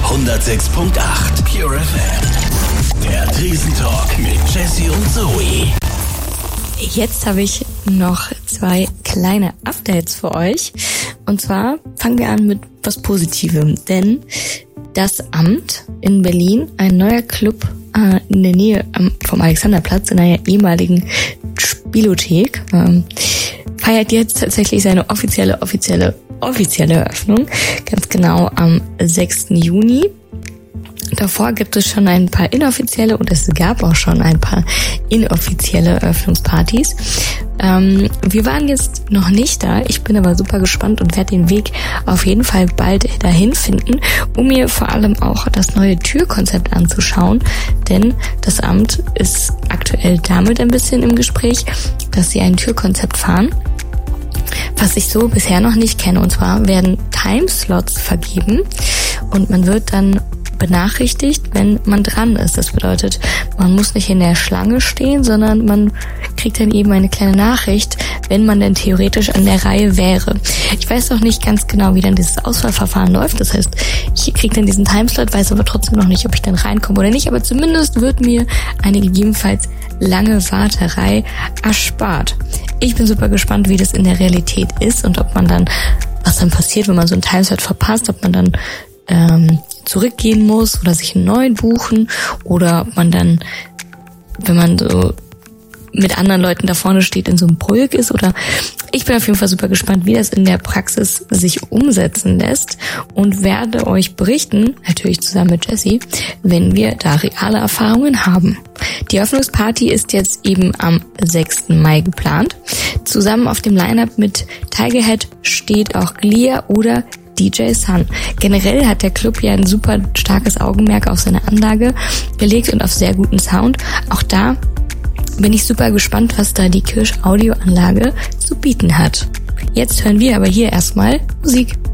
106.8 Pure FM. Der Tresentalk mit Jessie und Zoe. Jetzt habe ich noch 2 kleine Updates für euch. Und zwar fangen wir an mit was Positivem. Denn das Amt in Berlin, ein neuer Club in der Nähe vom Alexanderplatz, in einer ehemaligen Spielothek, feiert jetzt tatsächlich seine offizielle Eröffnung. Ganz genau am 6. Juni. Davor gibt es schon ein paar inoffizielle und es gab auch schon ein paar inoffizielle Eröffnungspartys. Wir waren jetzt noch nicht da. Ich bin aber super gespannt und werde den Weg auf jeden Fall bald dahin finden, um mir vor allem auch das neue Türkonzept anzuschauen. Denn das Amt ist aktuell damit ein bisschen im Gespräch, dass sie ein Türkonzept fahren, was ich so bisher noch nicht kenne. Und zwar werden Timeslots vergeben und man wird dann benachrichtigt, wenn man dran ist. Das bedeutet, man muss nicht in der Schlange stehen, sondern man kriegt dann eben eine kleine Nachricht, wenn man denn theoretisch an der Reihe wäre. Ich weiß noch nicht ganz genau, wie dann dieses Auswahlverfahren läuft. Das heißt, ich kriege dann diesen Timeslot, weiß aber trotzdem noch nicht, ob ich dann reinkomme oder nicht. Aber zumindest wird mir eine gegebenenfalls lange Warterei erspart. Ich bin super gespannt, wie das in der Realität ist und ob man dann, was dann passiert, wenn man so einen Timeslot verpasst, ob man dann zurückgehen muss oder sich einen neuen buchen oder ob man dann, wenn man so mit anderen Leuten da vorne steht, in so einem Pulk ist. Oder ich bin auf jeden Fall super gespannt, wie das in der Praxis sich umsetzen lässt und werde euch berichten, natürlich zusammen mit Jessie, wenn wir da reale Erfahrungen haben. Die Eröffnungsparty ist jetzt eben am 6. Mai geplant. Zusammen auf dem Line-Up mit Tigerhead steht auch Glia oder DJ Sun. Generell hat der Club ja ein super starkes Augenmerk auf seine Anlage gelegt und auf sehr guten Sound. Auch da bin ich super gespannt, was da die Kirsch Audioanlage zu bieten hat. Jetzt hören wir aber hier erstmal Musik.